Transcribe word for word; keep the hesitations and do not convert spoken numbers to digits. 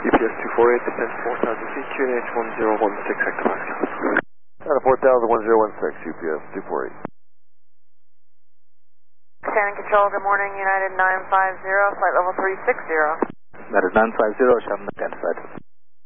U P S two four eight, descend four thousand feet, Q N H one zero one six, Hector Pascal. Out of four thousand, one zero one six, U P S two four eight. Shannon Control, good morning, United nine five zero, flight level three six zero. United nine five zero, Shannon identified.